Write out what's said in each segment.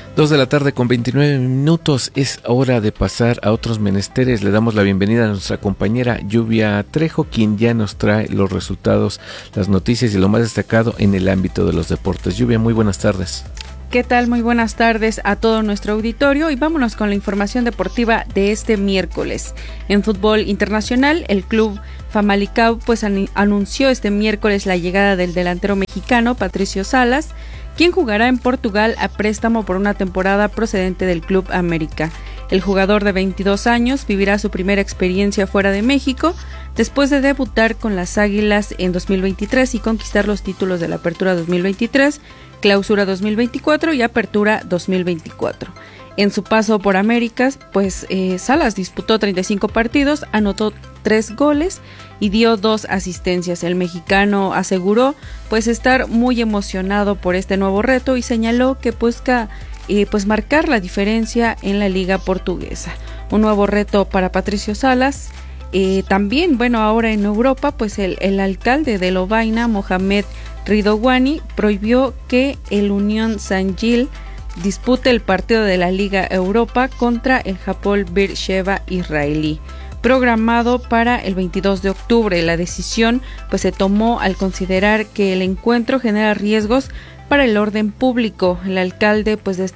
2:29 es hora de pasar a otros menesteres. Le damos la bienvenida a nuestra compañera Lluvia Trejo, quien ya nos trae los resultados, las noticias y lo más destacado en el ámbito de los deportes. Lluvia, muy buenas tardes. ¿Qué tal? Muy buenas tardes a todo nuestro auditorio y vámonos con la información deportiva de este miércoles. En fútbol internacional, el club Famalicão anunció este miércoles la llegada del delantero mexicano Patricio Salas, quien jugará en Portugal a préstamo por una temporada procedente del Club América. El jugador de 22 años vivirá su primera experiencia fuera de México después de debutar con las Águilas en 2023 y conquistar los títulos de la Apertura 2023, Clausura 2024 y Apertura 2024. En su paso por Américas, Salas disputó 35 partidos, anotó 3 goles y dio 2 asistencias. El mexicano aseguró estar muy emocionado por este nuevo reto y señaló que busca marcar la diferencia en la liga portuguesa. Un nuevo reto para Patricio Salas. También, ahora en Europa, el alcalde de Lovaina, Mohamed Ridouani, prohibió que el Unión Saint-Gilles dispute el partido de la Liga Europa contra el Hapoel Beer-Sheva israelí, programado para el 22 de octubre. La decisión se tomó al considerar que el encuentro genera riesgos para el orden público. El alcalde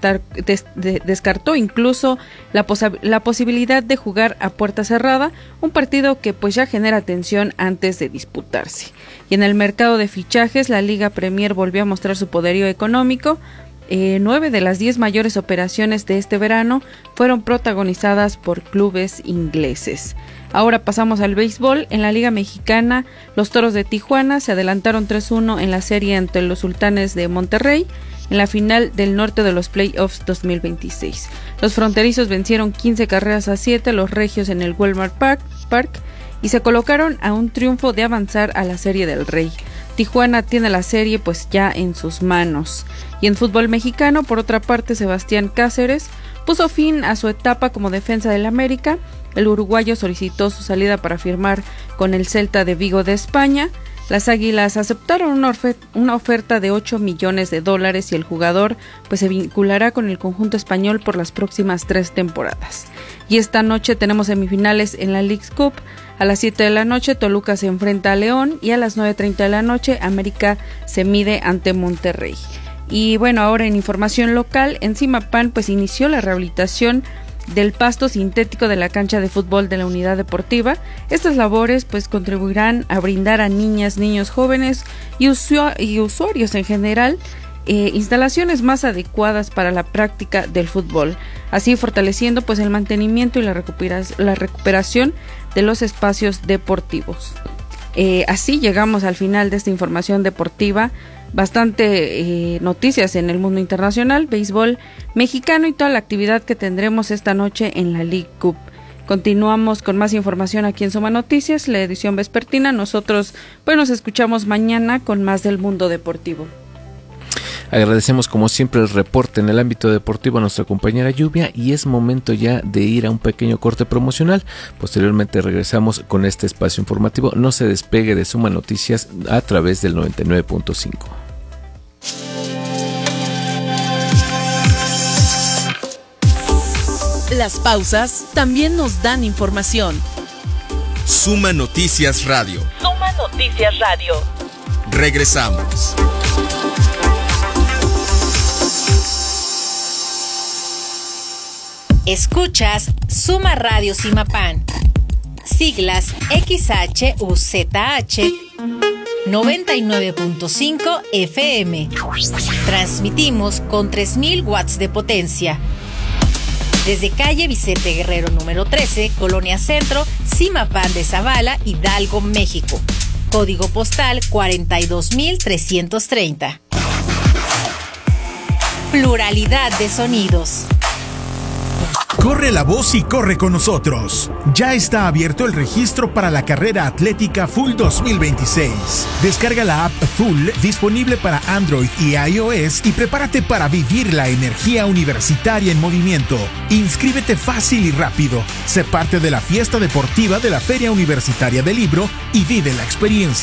descartó incluso la posibilidad de jugar a puerta cerrada, un partido que ya genera tensión antes de disputarse. Y en el mercado de fichajes, la Liga Premier volvió a mostrar su poderío económico. 9 de las 10 mayores operaciones de este verano fueron protagonizadas por clubes ingleses. Ahora pasamos al béisbol. En la Liga Mexicana, los Toros de Tijuana se adelantaron 3-1 en la serie ante los Sultanes de Monterrey en la final del norte de los playoffs 2026. Los fronterizos vencieron 15-7 a los regios en el Walmart Park y se colocaron a un triunfo de avanzar a la Serie del Rey. Tijuana tiene la serie ya en sus manos. Y en fútbol mexicano, por otra parte, Sebastián Cáceres puso fin a su etapa como defensa del América. El uruguayo solicitó su salida para firmar con el Celta de Vigo de España. Las Águilas aceptaron una oferta de $8 millones y el jugador se vinculará con el conjunto español por las próximas 3 temporadas. Y esta noche tenemos semifinales en la Leagues Cup. A las 7 de la noche Toluca se enfrenta a León y a las 9:30 de la noche América se mide ante Monterrey. Y ahora en información local, en Zimapán inició la rehabilitación del pasto sintético de la cancha de fútbol de la unidad deportiva. Estas labores contribuirán a brindar a niñas, niños, jóvenes y usuarios en general instalaciones más adecuadas para la práctica del fútbol, así fortaleciendo el mantenimiento y la recuperación de los espacios deportivos. Así llegamos al final de esta información deportiva. Bastante noticias en el mundo internacional, béisbol mexicano y toda la actividad que tendremos esta noche en la League Cup. Continuamos con más información aquí en Suma Noticias, la edición vespertina. Nosotros nos escuchamos mañana con más del mundo deportivo. Agradecemos como siempre el reporte en el ámbito deportivo a nuestra compañera Lluvia y es momento ya de ir a un pequeño corte promocional. Posteriormente regresamos con este espacio informativo. No se despegue de Suma Noticias a través del 99.5. Las pausas también nos dan información. Suma Noticias Radio. Suma Noticias Radio. Regresamos. Escuchas Suma Radio Zimapán. Siglas XHUZH 99.5 FM. Transmitimos con 3000 watts de potencia. Desde calle Vicente Guerrero número 13, Colonia Centro, Zimapán de Zavala, Hidalgo, México. Código postal 42330. Pluralidad de sonidos. Corre la voz y corre con nosotros. Ya está abierto el registro para la carrera atlética Full 2026. Descarga la app Full, disponible para Android y iOS, y prepárate para vivir la energía universitaria en movimiento. Inscríbete fácil y rápido. Sé parte de la fiesta deportiva de la Feria Universitaria del Libro y vive la experiencia.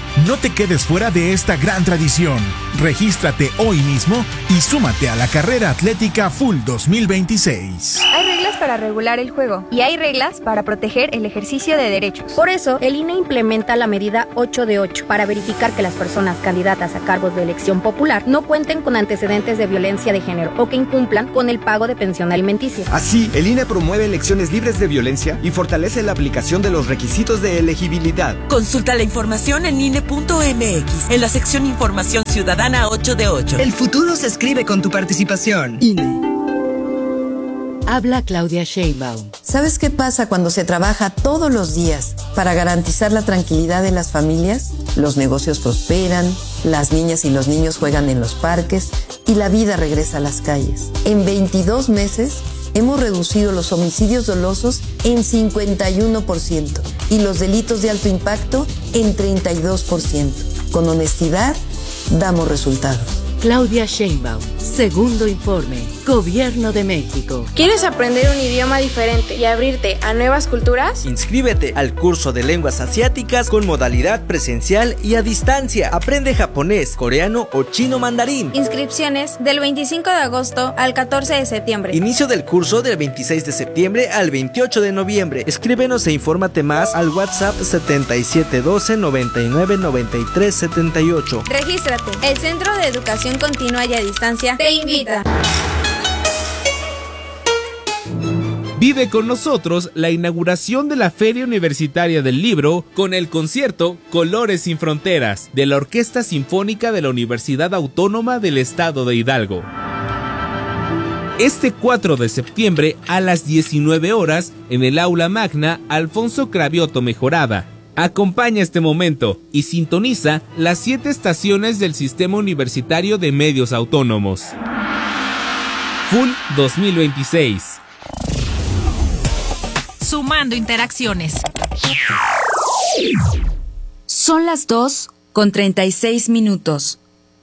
No te quedes fuera de esta gran tradición. Regístrate hoy mismo y súmate a la carrera atlética Full 2026. Hay reglas para regular el juego y hay reglas para proteger el ejercicio de derechos. Por eso, el INE implementa la medida 8 de 8 para verificar que las personas candidatas a cargos de elección popular no cuenten con antecedentes de violencia de género o que incumplan con el pago de pensión alimenticia. Así, el INE promueve elecciones libres de violencia y fortalece la aplicación de los requisitos de elegibilidad. Consulta la información en INE.mx, en la sección Información Ciudadana 8 de 8. El futuro se escribe con tu participación. INE. Habla Claudia Sheinbaum. ¿Sabes qué pasa cuando se trabaja todos los días para garantizar la tranquilidad de las familias? Los negocios prosperan, las niñas y los niños juegan en los parques y la vida regresa a las calles. En 22 meses hemos reducido los homicidios dolosos en 51% y los delitos de alto impacto en 32%. Con honestidad, damos resultados. Claudia Sheinbaum, segundo informe, Gobierno de México. ¿Quieres aprender un idioma diferente y abrirte a nuevas culturas? Inscríbete al curso de lenguas asiáticas con modalidad presencial y a distancia. Aprende japonés, coreano o chino mandarín. Inscripciones del 25 de agosto al 14 de septiembre. Inicio del curso del 26 de septiembre al 28 de noviembre. Escríbenos e infórmate más al WhatsApp 7712 99 93 78. Regístrate. El Centro de Educación Continua y a Distancia te invita. Vive con nosotros la inauguración de la Feria Universitaria del Libro con el concierto Colores sin Fronteras de la Orquesta Sinfónica de la Universidad Autónoma del Estado de Hidalgo. Este 4 de septiembre a las 19 horas en el Aula Magna Alfonso Cravioto Mejorada. Acompaña este momento y sintoniza las 7 estaciones del Sistema Universitario de Medios Autónomos. Full 2026. Sumando interacciones. Son las 2:36.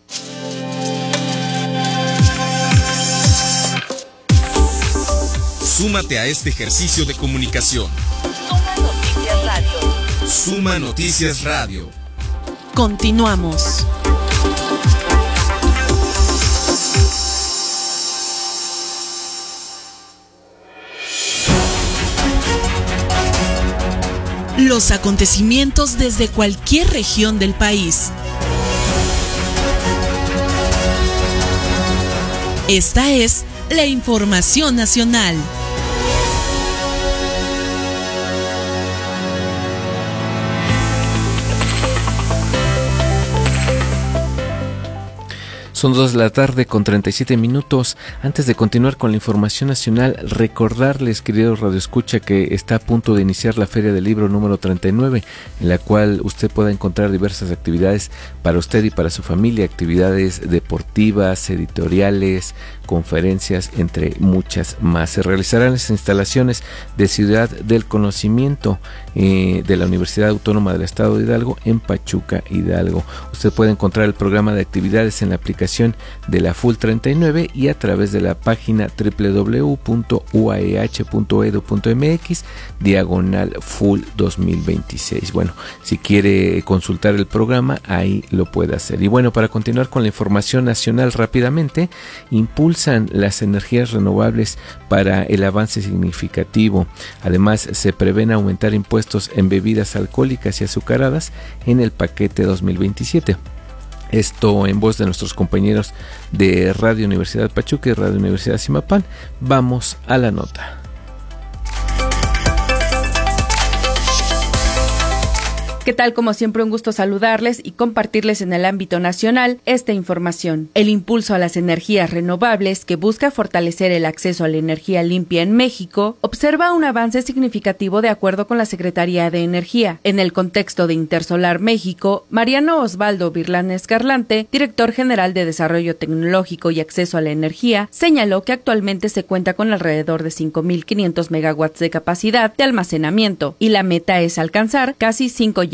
Súmate a este ejercicio de comunicación. Suma Noticias Radio. Continuamos. Los acontecimientos desde cualquier región del país. Esta es la información nacional. Son 2:37 p.m. Antes de continuar con la información nacional, recordarles, queridos radioescucha, que está a punto de iniciar la Feria del Libro número 39, en la cual usted pueda encontrar diversas actividades para usted y para su familia, actividades deportivas, editoriales, conferencias, entre muchas más. Se realizarán las instalaciones de Ciudad del Conocimiento de la Universidad Autónoma del Estado de Hidalgo en Pachuca, Hidalgo. Usted puede encontrar el programa de actividades en la aplicación de la Full 39 y a través de la página www.uaeh.edu.mx/Full 2026. Bueno, si quiere consultar el programa, ahí lo puede hacer. Y bueno, para continuar con la información nacional rápidamente, impulsan las energías renovables para el avance significativo. Además, se prevén aumentar impuestos en bebidas alcohólicas y azucaradas en el paquete 2027. Esto en voz de nuestros compañeros de Radio Universidad Pachuca y Radio Universidad Zimapán. Vamos a la nota. ¿Qué tal? Como siempre, un gusto saludarles y compartirles en el ámbito nacional esta información. El impulso a las energías renovables, que busca fortalecer el acceso a la energía limpia en México, observa un avance significativo de acuerdo con la Secretaría de Energía. En el contexto de Intersolar México, Mariano Osvaldo Virlán Escarlante, director general de Desarrollo Tecnológico y Acceso a la Energía, señaló que actualmente se cuenta con alrededor de 5.500 megawatts de capacidad de almacenamiento y la meta es alcanzar casi 5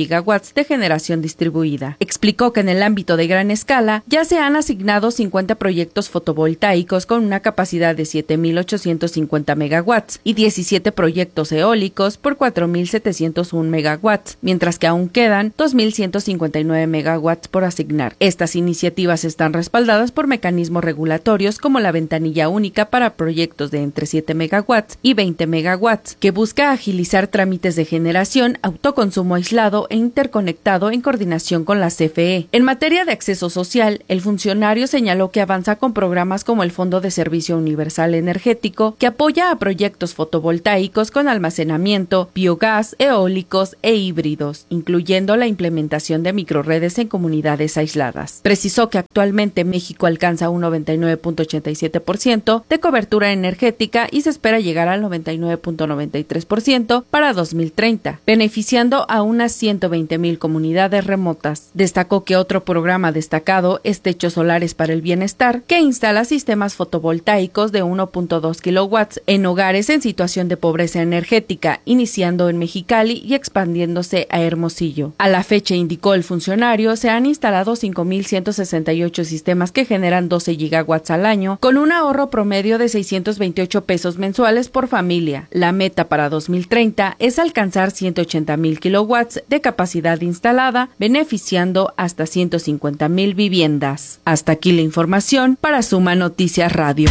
gigawatts de generación distribuida. Explicó que en el ámbito de gran escala ya se han asignado 50 proyectos fotovoltaicos con una capacidad de 7.850 megawatts y 17 proyectos eólicos por 4.701 megawatts, mientras que aún quedan 2.159 megawatts por asignar. Estas iniciativas están respaldadas por mecanismos regulatorios como la ventanilla única para proyectos de entre 7 megawatts y 20 megawatts, que busca agilizar trámites de generación, autoconsumo aislado e interconectado en coordinación con la CFE. En materia de acceso social, el funcionario señaló que avanza con programas como el Fondo de Servicio Universal Energético, que apoya a proyectos fotovoltaicos con almacenamiento, biogás, eólicos e híbridos, incluyendo la implementación de microredes en comunidades aisladas. Precisó que actualmente México alcanza un 99.87% de cobertura energética y se espera llegar al 99.93% para 2030, beneficiando a unas 120,000 comunidades remotas. Destacó que otro programa destacado es Techos Solares para el Bienestar, que instala sistemas fotovoltaicos de 1.2 kilowatts en hogares en situación de pobreza energética, iniciando en Mexicali y expandiéndose a Hermosillo. A la fecha, indicó el funcionario, se han instalado 5.168 sistemas que generan 12 gigawatts al año, con un ahorro promedio de 628 pesos mensuales por familia. La meta para 2030 es alcanzar 180,000 kilowatts de capacidad instalada, beneficiando hasta 150,000 viviendas. Hasta aquí la información para Suma Noticias Radio.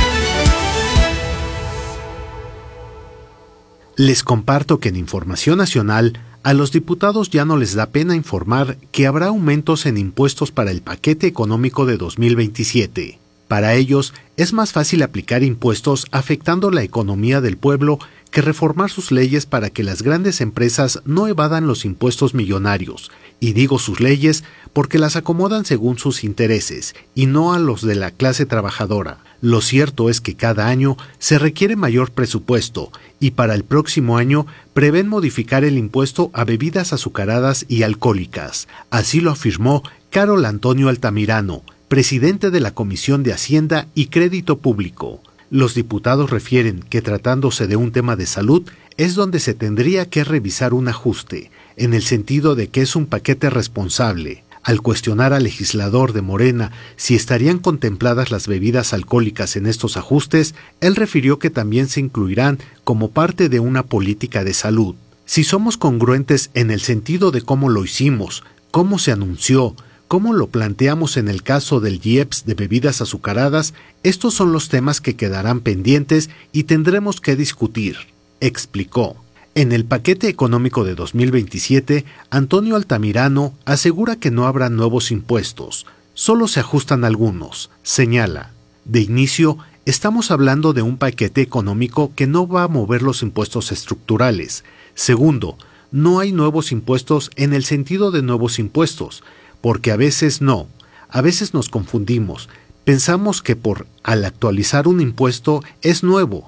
Les comparto que en Información Nacional, a los diputados ya no les da pena informar que habrá aumentos en impuestos para el paquete económico de 2027. Para ellos, es más fácil aplicar impuestos afectando la economía del pueblo que reformar sus leyes para que las grandes empresas no evadan los impuestos millonarios. Y digo sus leyes porque las acomodan según sus intereses y no a los de la clase trabajadora. Lo cierto es que cada año se requiere mayor presupuesto y para el próximo año prevén modificar el impuesto a bebidas azucaradas y alcohólicas. Así lo afirmó Carol Antonio Altamirano, presidente de la Comisión de Hacienda y Crédito Público. Los diputados refieren que tratándose de un tema de salud es donde se tendría que revisar un ajuste, en el sentido de que es un paquete responsable. Al cuestionar al legislador de Morena si estarían contempladas las bebidas alcohólicas en estos ajustes, él refirió que también se incluirán como parte de una política de salud. Si somos congruentes en el sentido de cómo lo hicimos, cómo se anunció, cómo lo planteamos en el caso del IEPS de bebidas azucaradas, estos son los temas que quedarán pendientes y tendremos que discutir, explicó. En el paquete económico de 2027, Antonio Altamirano asegura que no habrá nuevos impuestos, solo se ajustan algunos, señala. De inicio, estamos hablando de un paquete económico que no va a mover los impuestos estructurales. Segundo, no hay nuevos impuestos en el sentido de nuevos impuestos, porque a veces no, a veces nos confundimos, pensamos que al actualizar un impuesto es nuevo.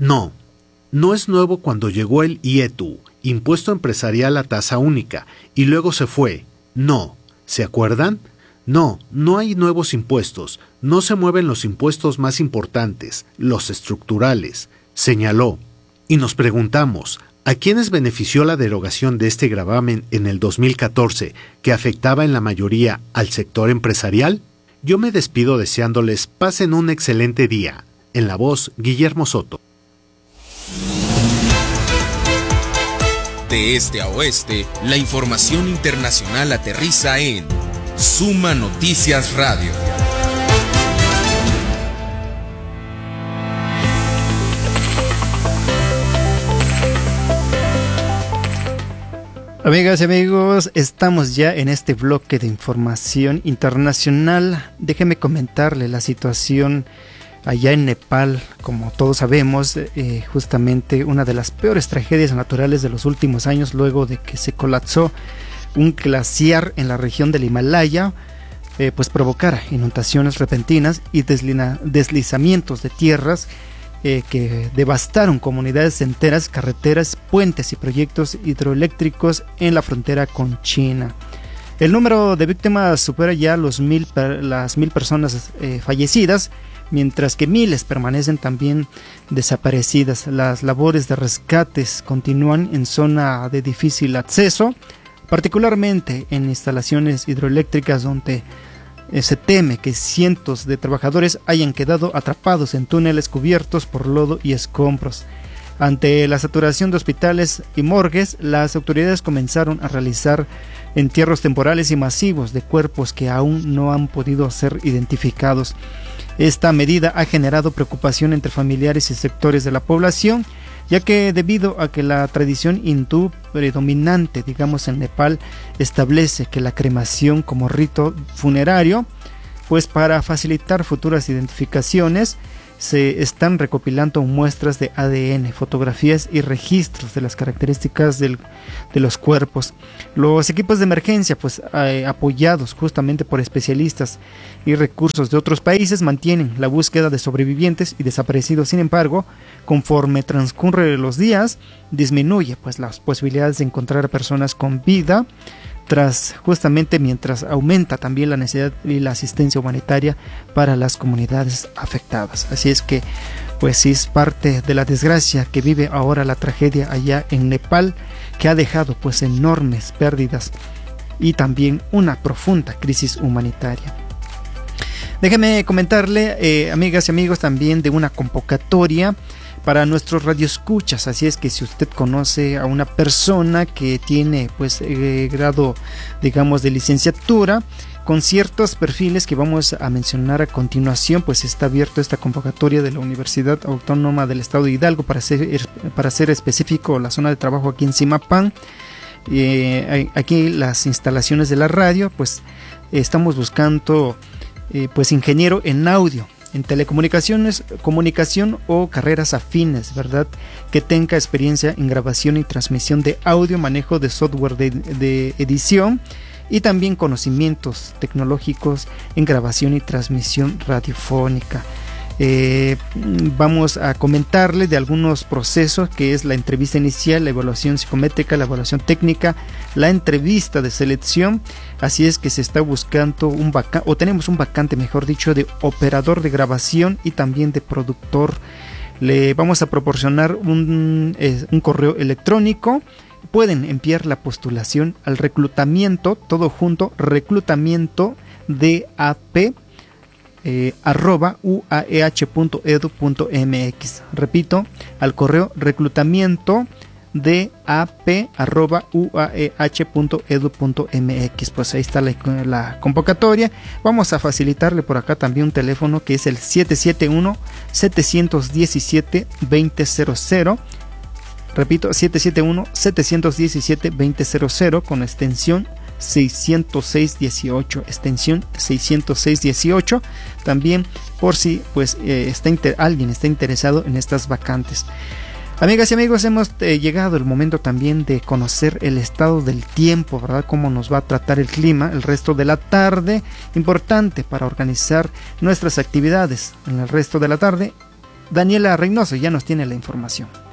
No es nuevo cuando llegó el IETU, Impuesto Empresarial a Tasa Única, y luego se fue. No, ¿se acuerdan? No hay nuevos impuestos, no se mueven los impuestos más importantes, los estructurales, señaló. Y nos preguntamos, ¿a quiénes benefició la derogación de este gravamen en el 2014 que afectaba en la mayoría al sector empresarial? Yo me despido deseándoles pasen un excelente día. En la voz, Guillermo Soto. De este a oeste, la información internacional aterriza en Suma Noticias Radio. Amigas y amigos, estamos ya en este bloque de información internacional. Déjeme comentarle la situación allá en Nepal. Como todos sabemos, justamente una de las peores tragedias naturales de los últimos años, luego de que se colapsó un glaciar en la región del Himalaya, pues provocara inundaciones repentinas y deslizamientos de tierras que devastaron comunidades enteras, carreteras, puentes y proyectos hidroeléctricos en la frontera con China. El número de víctimas supera ya las 1,000 personas fallecidas, mientras que miles permanecen también desaparecidas. Las labores de rescates continúan en zona de difícil acceso, particularmente en instalaciones hidroeléctricas donde se teme que cientos de trabajadores hayan quedado atrapados en túneles cubiertos por lodo y escombros. Ante la saturación de hospitales y morgues, las autoridades comenzaron a realizar entierros temporales y masivos de cuerpos que aún no han podido ser identificados. Esta medida ha generado preocupación entre familiares y sectores de la población, ya que debido a que la tradición hindú predominante, digamos en Nepal, establece que la cremación como rito funerario, pues para facilitar futuras identificaciones, se están recopilando muestras de ADN, fotografías y registros de las características de los cuerpos. Los equipos de emergencia, pues apoyados justamente por especialistas y recursos de otros países, mantienen la búsqueda de sobrevivientes y desaparecidos. Sin embargo, conforme transcurren los días, disminuye pues las posibilidades de encontrar personas con vida, mientras aumenta también la necesidad y la asistencia humanitaria para las comunidades afectadas. Así es que, pues sí, es parte de la desgracia que vive ahora la tragedia allá en Nepal, que ha dejado pues enormes pérdidas y también una profunda crisis humanitaria. Déjeme comentarle, amigas y amigos, también de una convocatoria para nuestros radioescuchas. Así es que si usted conoce a una persona que tiene pues grado, digamos, de licenciatura con ciertos perfiles que vamos a mencionar a continuación, pues está abierto esta convocatoria de la Universidad Autónoma del Estado de Hidalgo, para ser específico, la zona de trabajo aquí en Zimapán. Aquí las instalaciones de la radio, pues estamos buscando pues ingeniero en audio, en telecomunicaciones, comunicación o carreras afines, ¿verdad? Que tenga experiencia en grabación y transmisión de audio, manejo de software de edición y también conocimientos tecnológicos en grabación y transmisión radiofónica. Vamos a comentarle de algunos procesos, que es la entrevista inicial, la evaluación psicométrica, la evaluación técnica, la entrevista de selección. Así es que se está buscando tenemos un vacante, mejor dicho, de operador de grabación y también de productor. Le vamos a proporcionar un correo electrónico. Pueden enviar la postulación al reclutamiento, todo junto, reclutamiento DAP @uaeh.edu.mx. Repito, al correo reclutamiento dap@uaeh.edu.mx. Pues ahí está la convocatoria. Vamos a facilitarle por acá también un teléfono, que es el 771-717-2000. Repito, 771-717-2000 con extensión 60618, extensión 60618, también por si pues alguien está interesado en estas vacantes. Amigas y amigos, hemos llegado el momento también de conocer el estado del tiempo, ¿verdad? Cómo nos va a tratar el clima el resto de la tarde, importante para organizar nuestras actividades en el resto de la tarde. Daniela Reynoso ya nos tiene la información.